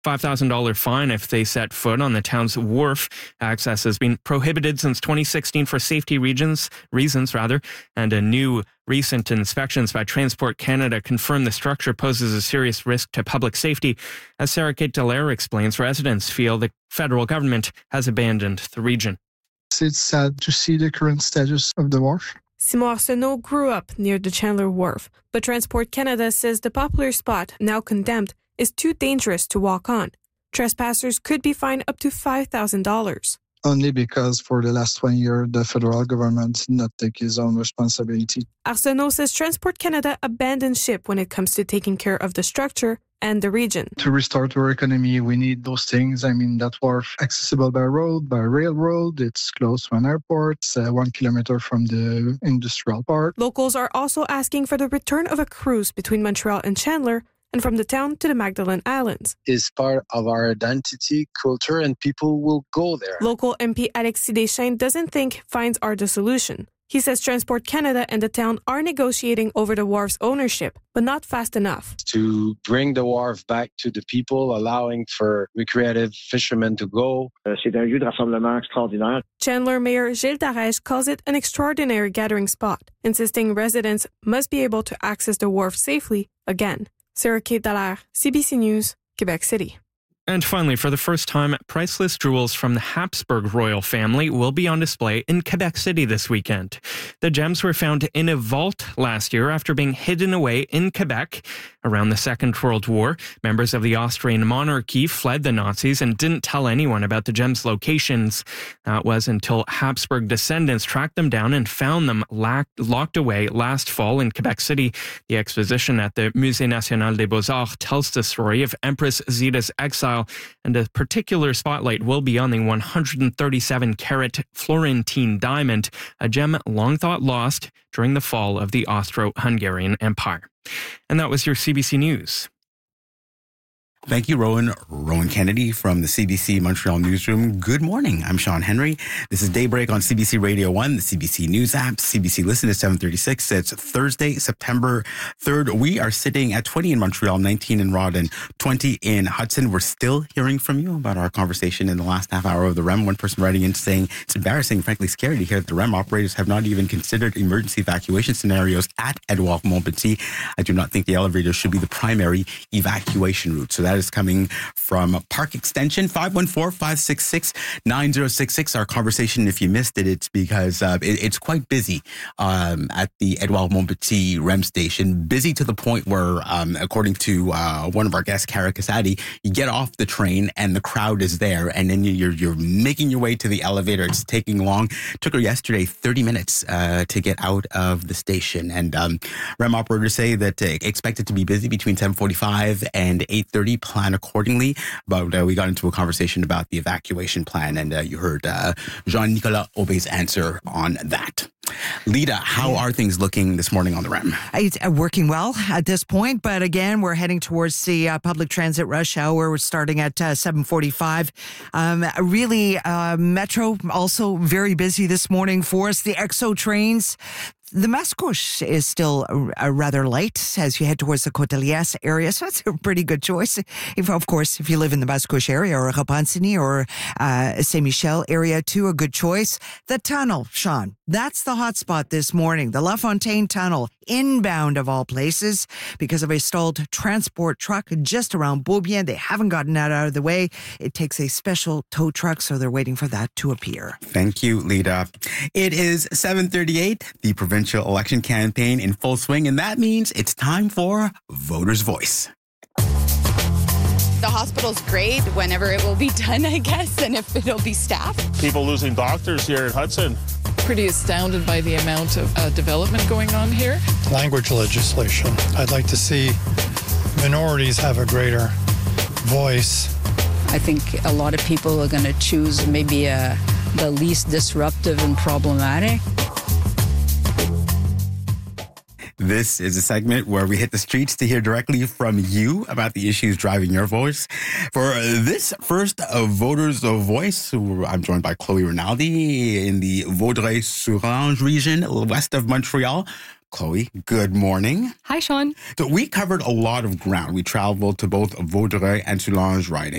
$5,000 fine if they set foot on the town's wharf. Access has been prohibited since 2016 for safety reasons, and a new recent inspections by Transport Canada confirm the structure poses a serious risk to public safety. As Sarah Kate Dallaire explains, residents feel the federal government has abandoned the region. It's sad to see the current status of the wharf. Simon Arsenault grew up near the Chandler Wharf, but Transport Canada says the popular spot, now condemned, is too dangerous to walk on. Trespassers could be fined up to $5,000. Only because for the last 20 years, the federal government did not take his own responsibility. Arsenault says Transport Canada abandoned ship when it comes to taking care of the structure and the region. To restart our economy, we need those things. That wharf accessible by road, by railroad. It's close to an airport. It's 1 kilometer from the industrial park. Locals are also asking for the return of a cruise between Montreal and Chandler, and from the town to the Magdalen Islands. Is part of our identity, culture, and people will go there. Local MP Alexis Deschênes doesn't think fines are the solution. He says Transport Canada and the town are negotiating over the wharf's ownership, but not fast enough. To bring the wharf back to the people, allowing for recreative fishermen to go. C'est un lieu de rassemblement extraordinaire. Chandler Mayor Gilles Darèche calls it an extraordinary gathering spot, insisting residents must be able to access the wharf safely again. Sarah Kate Dallaire, CBC News, Quebec City. And finally, for the first time, priceless jewels from the Habsburg royal family will be on display in Quebec City this weekend. The gems were found in a vault last year after being hidden away in Quebec. Around the Second World War, members of the Austrian monarchy fled the Nazis and didn't tell anyone about the gems' locations. That was until Habsburg descendants tracked them down and found them locked away last fall in Quebec City. The exposition at the Musée National des Beaux-Arts tells the story of Empress Zita's exile, and a particular spotlight will be on the 137-carat Florentine diamond, a gem long thought lost during the fall of the Austro-Hungarian Empire. And that was your CBC News. Thank you, Rowan. Rowan Kennedy from the CBC Montreal newsroom. Good morning. I'm Sean Henry. This is Daybreak on CBC Radio 1, the CBC News app, CBC Listen at 7:36. It's Thursday, September 3rd. We are sitting at 20 in Montreal, 19 in Rawdon, 20 in Hudson. We're still hearing from you about our conversation in the last half hour of the REM. One person writing in saying it's embarrassing, frankly scary to hear that the REM operators have not even considered emergency evacuation scenarios at Edouard Montpetit. I do not think the elevator should be the primary evacuation route. So that is coming from Park Extension, 514-566-9066. Our conversation, if you missed it, it's because it's quite busy at the Edouard Montpetit REM station. Busy to the point where, according to one of our guests, Kara Casati, you get off the train and the crowd is there, and then you're making your way to the elevator. It's taking long. It took her yesterday 30 minutes to get out of the station. And REM operators say that expect it to be busy between 7:45 and 8:30. Plan accordingly. But we got into a conversation about the evacuation plan, and you heard Jean-Nicolas Aubé's answer on that. Lita, how are things looking this morning on the REM? It's working well at this point, but again, we're heading towards the public transit rush hour. We're starting at 7:45. Metro also very busy this morning for us. The EXO trains. The Mascouche is still rather light as you head towards the Côte-de-Liesse area, so that's a pretty good choice. If you live in the Mascouche area or Repentigny or Saint-Michel area too, a good choice. The tunnel, Sean, that's the hot spot this morning. The La Fontaine Tunnel, inbound of all places, because of a stalled transport truck just around Beaubien. They haven't gotten that out of the way. It takes a special tow truck, so they're waiting for that to appear. Thank you, Lita. It is 7:38, the provincial election campaign in full swing, and that means it's time for Voters' Voice. The hospital's great whenever it will be done, I guess, and if it'll be staffed. People losing doctors here at Hudson. Pretty astounded by the amount of development going on here. Language legislation. I'd like to see minorities have a greater voice. I think a lot of people are going to choose maybe the least disruptive and problematic. This is a segment where we hit the streets to hear directly from you about the issues driving your voice. For this first Voters' Voice, I'm joined by Chloe Rinaldi in the Vaudreuil-Souranges region, west of Montreal. Chloe, good morning. Hi, Sean. So we covered a lot of ground. We traveled to both Vaudreuil and to Lange Riding.